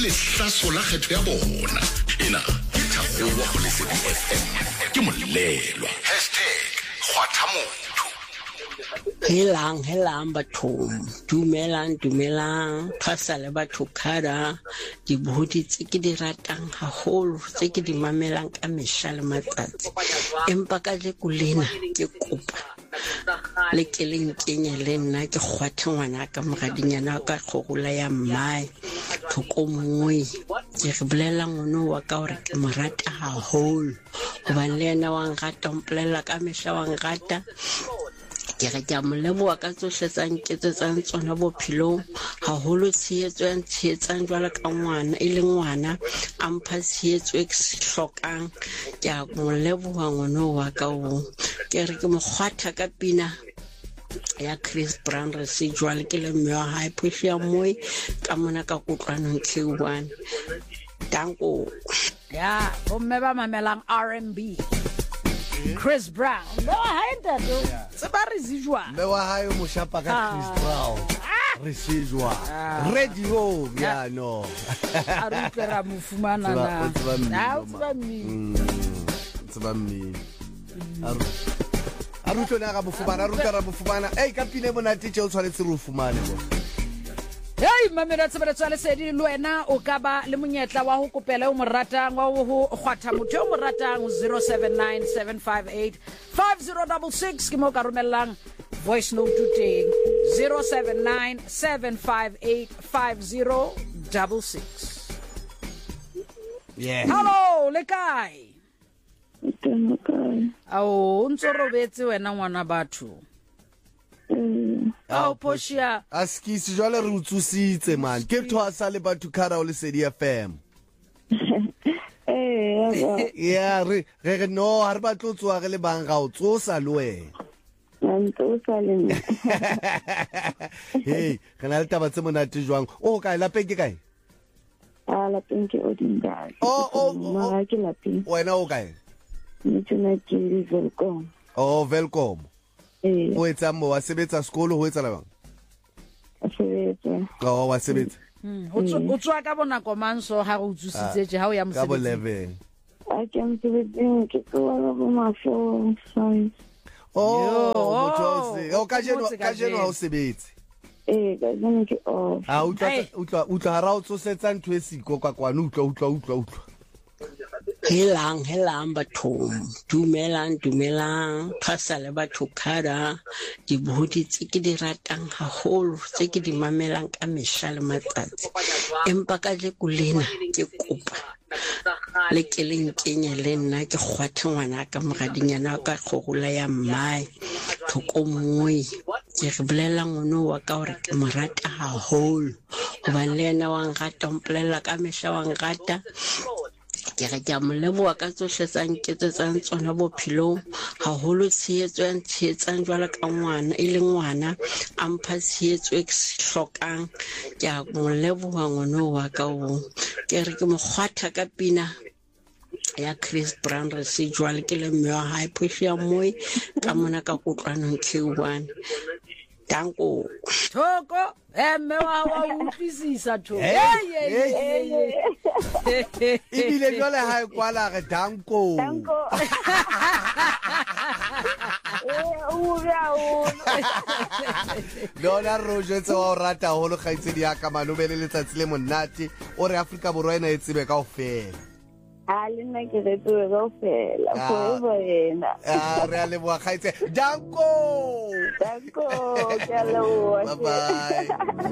le hlaso la kgetho ya bona. Ena ke Thapowa go Lesedi FM. Ke molelwa #kgwathamotho. Helang batho, dumelang phasa le batho khara dibohodi tse ke di ratang haholo tse ke di mamelang ka mehla le matsatsi empa ka le kulena ke kopa le ke le nkenye le nna ke kgwathe ngwana ka mogadinyana ka kgogula ya mmae thokomongwe ke re bolela ngono wa ka hore ke morata haholo hobane le yena wa ngata mplela ka mehla wa ngata ke re ke moleboa ka tsohle tsa nketsetsang tsona bophelong haholo tshehetso ya ntshetsang jwala ka ngwana e le ngwana a mpha tshehetso e ke se hlokang ke a moleboa ngono wa ka o ke re ke mokgwatha ka pina ya Chris Brown residual ke le mme wa hae push ya moe ka mona ka kutlwanong Q1 danko ya bomme ba mamelang R&B Chris Brown no haenda do tseba residual me wa hayo moshapa ka Chris Brown residual radio ya no arupera mufumana na tsabami arutona ga bofumana ka pine bona titse o tshwanetse re fumane bo hey mamela tsebetso le sedi le wena o ka ba le monyetla wa ho kopela o morata wa ho kgwatha motho o morata 0797585066 ke mo ka romellang voice note teng 0797585066 yeah hello le kae Okay. o ntso robetse wena ngwana batho poshia askisi jwale re utsusitse man ke thoasa le batho khara o Lesedi FM yeah re no ha re batlo tsoa re le bang ga o tsosa le wena Nantsosa le nna hey kana le taba tse monate jwang o kae lapeng ke kae lapeng ke Odindale mara ke lapeng wena o kae Ntsona ke Velkom Velkom o etsa mo wa sebetsa sekolo ho etsa la bang sebetsa wa sebetsa o tswa ka bona komanso ha go utsusitse ha o ya ka bo mosebetsi 11 a ke msebetsing ke tsoa go mafo sai motose ka jeno ha o sebetse ka jeno ke off utla hara o tsosetsa ntwe siko kwa kwana utla helang batho dumelang phasa le batho khara dibohodi tse ke di ratang haholo tse ke di mamelang ka mehla le matsatsi empa ka le kulena ke kopa le ke le nkenye le nna ke kgwathe ngwana ka mogadinyana ka kgogula ya mmae thokomongwe ke re bolela ngono wa ka hore ke morata haholo hobane le yena wa ngata mplela ka mehla wa ngata ke re ke moleboa ka tsohle tsa nketsetsang tsona bophelong haholo tshehetso ya ntshetsang jwala ka ngwana e le ngwana a mpha tshehetso e ke se hlokang ke a moleboa ngono wa ka o ke re ke mokgwatha ka pina ya Chris Brown residual ke le mme wa hae push ya moe ka mona ka kutlwanong Q1 danko thoko mme wa utlwisisa thoko ibile jwale ha e kwala re danko Dona rojo tse wa rata holo khaitsedi ya ka manobele letsatsi le monate o re Afrika Borwa ena e tsebe ka ofela le nna ke re tsoe go fela forever yena re a leboa khaitse danko ke a leboa bye bye